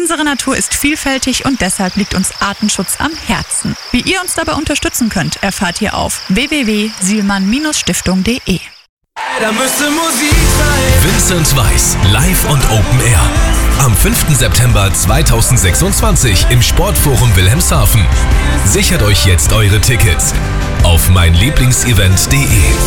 Unsere Natur ist vielfältig und deshalb liegt uns Artenschutz am Herzen. Wie ihr uns dabei unterstützen könnt, erfahrt ihr auf www.sielmann-stiftung.de. Da müsste Musik sein. Vincent Weiss, live und Open Air. Am 5. September 2026 im Sportforum Wilhelmshaven. Sichert euch jetzt eure Tickets auf meinlieblingsevent.de.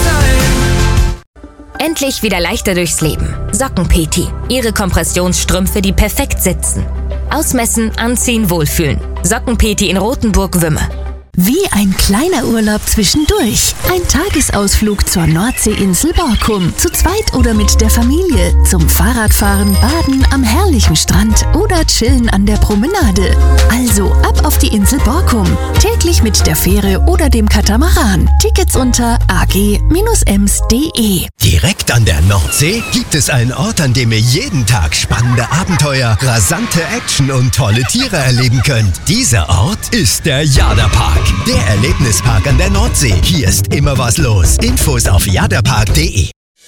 Endlich wieder leichter durchs Leben. Sockenpeti. Ihre Kompressionsstrümpfe, die perfekt sitzen. Ausmessen, anziehen, wohlfühlen. Sockenpeti in Rothenburg-Wümme. Wie ein kleiner Urlaub zwischendurch. Ein Tagesausflug zur Nordseeinsel Borkum. Zu zweit oder mit der Familie. Zum Fahrradfahren, Baden am herrlichen Strand oder chillen an der Promenade. Also ab auf die Insel Borkum. Täglich mit der Fähre oder dem Katamaran. Tickets unter ag-ems.de. Direkt an der Nordsee gibt es einen Ort, an dem ihr jeden Tag spannende Abenteuer, rasante Action und tolle Tiere erleben könnt. Dieser Ort ist der Jada-Park. Der Erlebnispark an der Nordsee. Hier ist immer was los. Infos auf jadapark.de.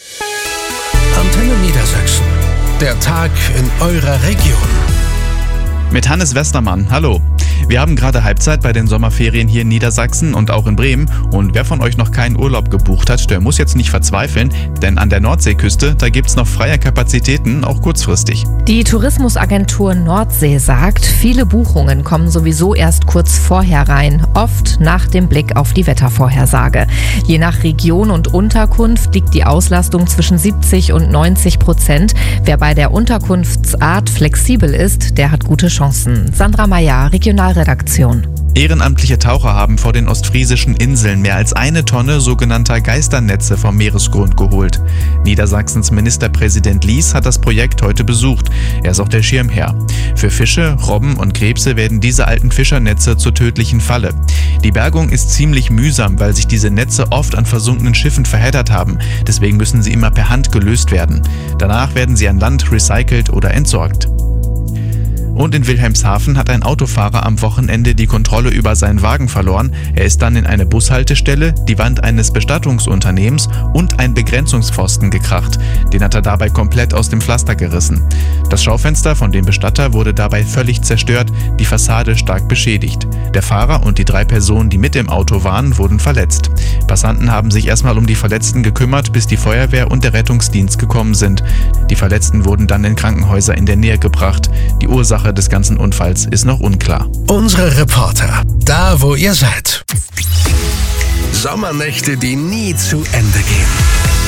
Antenne Niedersachsen. Der Tag in eurer Region. Mit Hannes Westermann. Hallo. Wir haben gerade Halbzeit bei den Sommerferien hier in Niedersachsen und auch in Bremen. Und wer von euch noch keinen Urlaub gebucht hat, der muss jetzt nicht verzweifeln, denn an der Nordseeküste, da gibt's noch freie Kapazitäten, auch kurzfristig. Die Tourismusagentur Nordsee sagt, viele Buchungen kommen sowieso erst kurz vorher rein, oft nach dem Blick auf die Wettervorhersage. Je nach Region und Unterkunft liegt die Auslastung zwischen 70% und 90%. Wer bei der Unterkunftsart flexibel ist, der hat gute Chancen. Sandra Meyer, Regionalredaktion. Ehrenamtliche Taucher haben vor den ostfriesischen Inseln mehr als 1 Tonne sogenannter Geisternetze vom Meeresgrund geholt. Niedersachsens Ministerpräsident Lies hat das Projekt heute besucht. Er ist auch der Schirmherr. Für Fische, Robben und Krebse werden diese alten Fischernetze zur tödlichen Falle. Die Bergung ist ziemlich mühsam, weil sich diese Netze oft an versunkenen Schiffen verheddert haben. Deswegen müssen sie immer per Hand gelöst werden. Danach werden sie an Land recycelt oder entsorgt. Und in Wilhelmshaven hat ein Autofahrer am Wochenende die Kontrolle über seinen Wagen verloren. Er ist dann in eine Bushaltestelle, die Wand eines Bestattungsunternehmens und ein Begrenzungspfosten gekracht. Den hat er dabei komplett aus dem Pflaster gerissen. Das Schaufenster von dem Bestatter wurde dabei völlig zerstört, die Fassade stark beschädigt. Der Fahrer und die 3 Personen, die mit im Auto waren, wurden verletzt. Passanten haben sich erstmal um die Verletzten gekümmert, bis die Feuerwehr und der Rettungsdienst gekommen sind. Die Verletzten wurden dann in Krankenhäuser in der Nähe gebracht. Die Ursache des ganzen Unfalls ist noch unklar. Unsere Reporter, da wo ihr seid. Sommernächte, die nie zu Ende gehen.